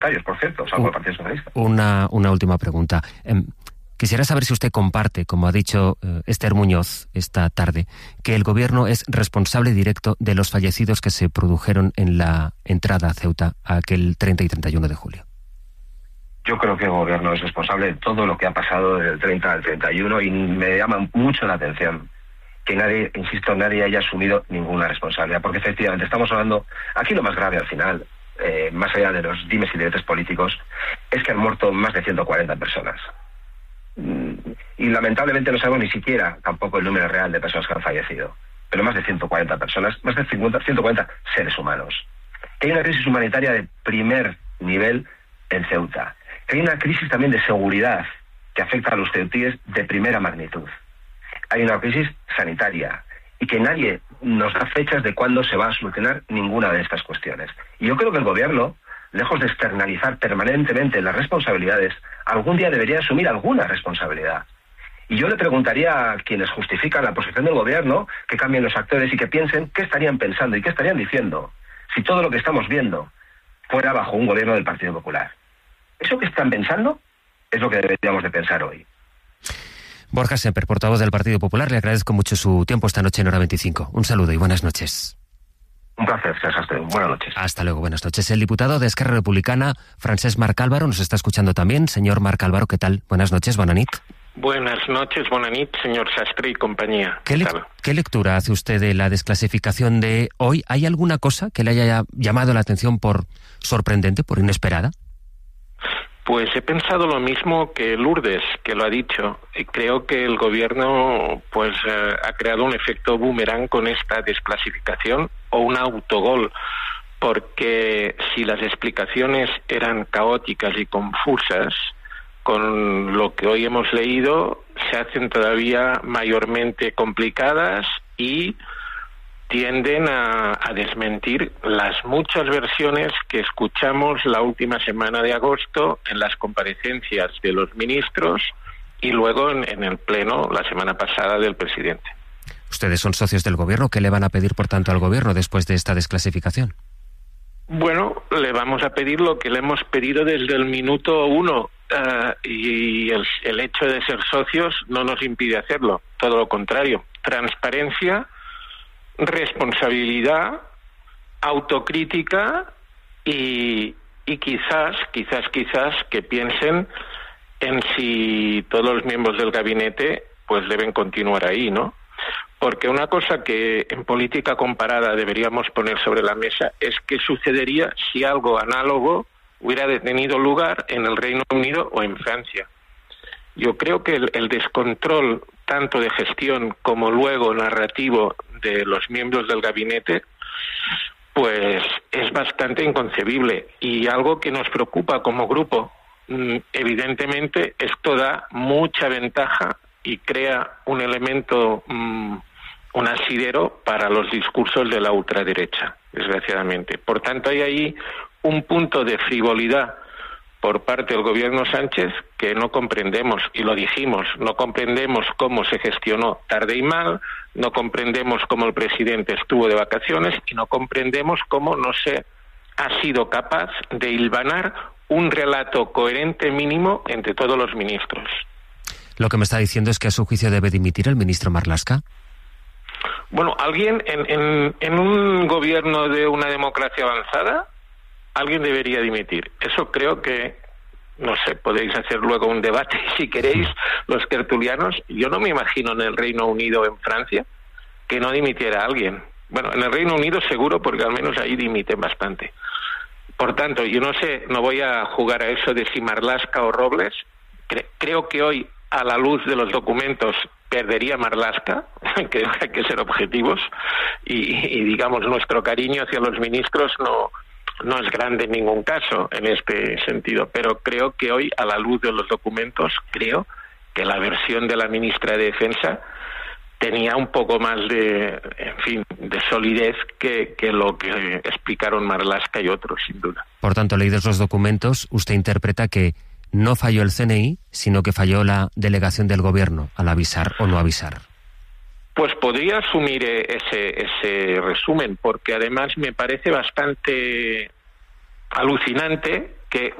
por cierto, salvo el Partido Socialista. Una última pregunta. Quisiera saber si usted comparte, como ha dicho Esther Muñoz esta tarde, que el Gobierno es responsable directo de los fallecidos que se produjeron en la entrada a Ceuta aquel 30 y 31 de julio. Yo creo que el Gobierno es responsable de todo lo que ha pasado del 30 al 31 y me llama mucho la atención que nadie haya asumido ninguna responsabilidad, porque efectivamente estamos hablando, aquí lo más grave al final, más allá de los dimes y diretes políticos, es que han muerto más de 140 personas. Y lamentablemente no sabemos ni siquiera tampoco el número real de personas que han fallecido, pero más de 140 personas, más de 140 seres humanos. Que hay una crisis humanitaria de primer nivel en Ceuta, que hay una crisis también de seguridad que afecta a los ceutíes de primera magnitud. Hay una crisis sanitaria y que nadie nos da fechas de cuándo se va a solucionar ninguna de estas cuestiones. Y yo creo que el Gobierno, lejos de externalizar permanentemente las responsabilidades, algún día debería asumir alguna responsabilidad. Y yo le preguntaría a quienes justifican la posición del Gobierno que cambien los actores y que piensen qué estarían pensando y qué estarían diciendo si todo lo que estamos viendo fuera bajo un Gobierno del Partido Popular. Eso que están pensando es lo que deberíamos de pensar hoy. Borja Semper, portavoz del Partido Popular, le agradezco mucho su tiempo esta noche en Hora 25. Un saludo y buenas noches. Un placer, buenas noches. Hasta luego, buenas noches. El diputado de Esquerra Republicana, Francesc Marc Álvaro, nos está escuchando también. Señor Marc Álvaro, ¿qué tal? Buenas noches, bona nit. Buenas noches, bona nit, señor Sastre y compañía. ¿Qué lectura hace usted de la desclasificación de hoy? ¿Hay alguna cosa que le haya llamado la atención por sorprendente, por inesperada? Pues he pensado lo mismo que Lourdes, que lo ha dicho. Y creo que el Gobierno ha creado un efecto boomerang con esta desclasificación o un autogol, porque si las explicaciones eran caóticas y confusas, con lo que hoy hemos leído se hacen todavía mayormente complicadas y tienden a desmentir las muchas versiones que escuchamos la última semana de agosto en las comparecencias de los ministros y luego en el pleno la semana pasada del presidente. Ustedes son socios del Gobierno. ¿Qué le van a pedir, por tanto, al Gobierno después de esta desclasificación? Bueno, le vamos a pedir lo que le hemos pedido desde el minuto 1 y el hecho de ser socios no nos impide hacerlo, todo lo contrario. Transparencia, responsabilidad, autocrítica y quizás que piensen en si todos los miembros del gabinete pues deben continuar ahí, ¿no? Porque una cosa que en política comparada deberíamos poner sobre la mesa es qué sucedería si algo análogo hubiera tenido lugar en el Reino Unido o en Francia. Yo creo que el descontrol tanto de gestión como luego narrativo de los miembros del gabinete pues es bastante inconcebible y algo que nos preocupa como grupo. Evidentemente esto da mucha ventaja y crea un elemento, un asidero para los discursos de la ultraderecha, desgraciadamente. Por tanto, hay ahí un punto de frivolidad por parte del gobierno Sánchez que no comprendemos, y lo dijimos, no comprendemos cómo se gestionó tarde y mal, no comprendemos cómo el presidente estuvo de vacaciones y no comprendemos cómo no se ha sido capaz de hilvanar un relato coherente mínimo entre todos los ministros. Lo que me está diciendo es que a su juicio debe dimitir el ministro Marlaska. Bueno, alguien en un gobierno de una democracia avanzada, alguien debería dimitir. Eso creo que, no sé, podéis hacer luego un debate si queréis, los tertulianos. Yo no me imagino en el Reino Unido o en Francia que no dimitiera alguien. Bueno, en el Reino Unido seguro, porque al menos ahí dimiten bastante. Por tanto, yo no sé, no voy a jugar a eso de si Marlaska o Robles. Creo que hoy, a la luz de los documentos, perdería Marlaska. Creo que hay que ser objetivos y digamos, nuestro cariño hacia los ministros no es grande en ningún caso en este sentido, pero creo que hoy, a la luz de los documentos, creo que la versión de la ministra de Defensa tenía un poco más de solidez que lo que explicaron Marlaska y otros, sin duda. Por tanto, leídos los documentos, usted interpreta que no falló el CNI, sino que falló la delegación del Gobierno al avisar o no avisar. Pues podría asumir ese resumen, porque además me parece bastante alucinante que